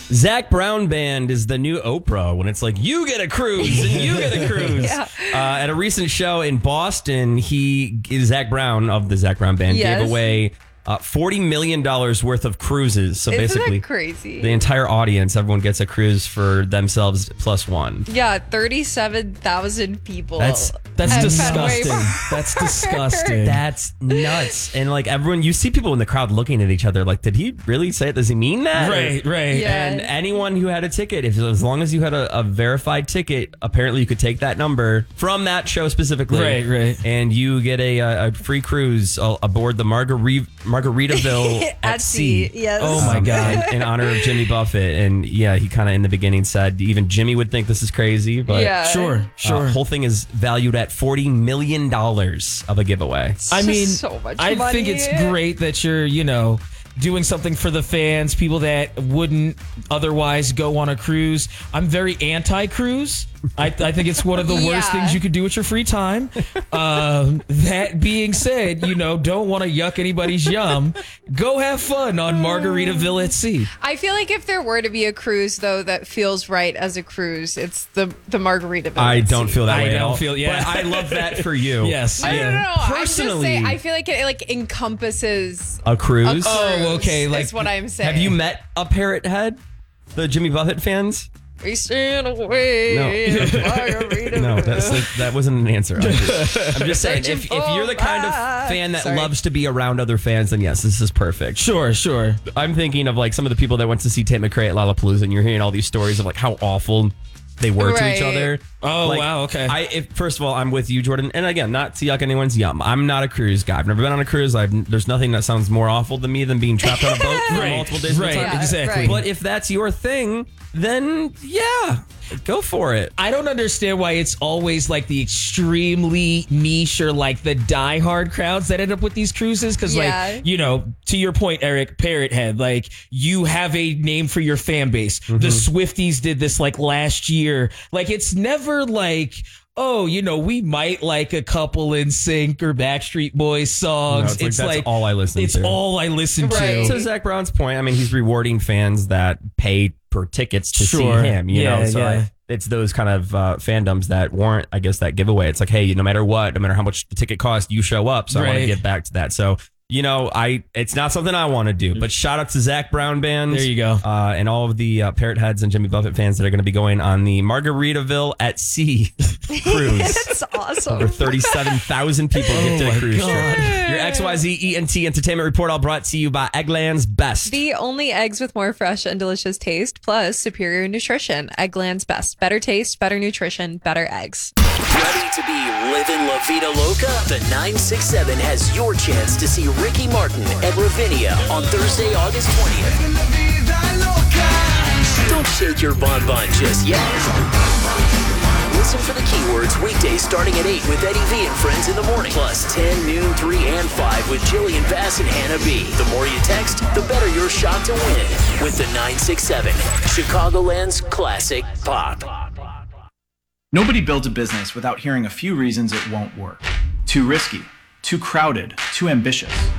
Zac Brown Band is the new Oprah when it's like, you get a cruise and you get a cruise. Yeah. At a recent show in Boston, Zac Brown of the Zac Brown Band Yes. gave away $40 million worth of cruises. So Isn't basically, that crazy? the entire audience, everyone gets a cruise for themselves plus one. Yeah, 37,000 people. That's at disgusting. Fenway Park. That's disgusting. That's nuts. And like everyone, you see people in the crowd looking at each other like, did he really say it? Does he mean that? Right. Yeah. And anyone who had a ticket, as long as you had a verified ticket, apparently you could take that number from that show specifically. Right. And you get a free cruise aboard the Margaritaville At sea, yes. Oh my God. in honor of Jimmy Buffett. And yeah, he kind of in the beginning said even Jimmy would think this is crazy. But Yeah. Sure. whole thing is valued at $40 million of a giveaway. I mean, so much I money. think it's great that you're, doing something for the fans, people that wouldn't otherwise go on a cruise. I'm very anti-cruise. I think it's one of the worst Yeah. things you could do with your free time. That being said, don't want to yuck anybody's yum. Go have fun on Margaritaville at Sea. I feel like if there were to be a cruise, though, that feels right as a cruise, it's the Margaritaville. I at don't sea. feel that I way at don't all. feel- yeah. But I love that for you. Yes. No. Yeah. I'm just Personally- saying, I feel like it encompases A cruise? Oh, okay, like- that's what I'm saying. Have you met a parrot head? The Jimmy Buffett fans? We stand away. No. Margaritaville. No, that wasn't an answer. I'm just saying, if you're the kind of fan that Sorry. loves to be around other fans, then yes, this is perfect. Sure. I'm thinking of like some of the people that went to see Tate McRae at Lollapalooza, and you're hearing all these stories of like how awful they were to each Right. other. Oh, Like, wow, okay. First of all, I'm with you, Jordan. And again, not to yuck anyone's yum. I'm not a cruise guy. I've never been on a cruise. There's nothing that sounds more awful to me than being trapped on a boat for Right, multiple days right, at a time. Yeah, exactly. right. But if that's your thing, then yeah, go for it. I don't understand why it's always like the extremely niche or like the diehard crowds that end up with these cruises. Cause Yeah. to your point, Eric, Parrot Head, like you have a name for your fan base. The Swifties did this like last year. Like it's never like, oh, we might like a couple in sync or Backstreet Boys songs. No, it's like, that's all I listen it's to. all I listen Right. To to. Zac Brown's point, I mean, he's rewarding fans that pay per tickets to Sure. see him, you know? Yeah, So yeah. it's those kind of fandoms that warrant, I guess, that giveaway. It's like, hey, no matter what, no matter how much the ticket costs, you show up. So I want to Right. give back to that. So, it's not something I want to do, but shout out to Zac Brown Band. There you go. And all of the Parrot Heads and Jimmy Buffett fans that are going to be going on the Margaritaville at Sea cruise. That's awesome. Over 37,000 people gifted my a cruise God. trip. Your XYZ ENT Entertainment Report all brought to you by Eggland's Best. The only eggs with more fresh and delicious taste, plus superior nutrition. Eggland's Best. Better taste, better nutrition, better eggs. Ready to be living La Vida Loca? The 967 has your chance to see Ricky Martin and Ravinia on Thursday, August 20th. Don't shake your bonbon just yet. Listen for the keywords weekdays starting at 8 with Eddie V and Friends in the morning. Plus 10, noon, 3, and 5 with Jillian Bass and Hannah B. The more you text, the better your shot to win with the 967, Chicagoland's classic pop. Nobody builds a business without hearing a few reasons it won't work. Too risky, too crowded, too ambitious.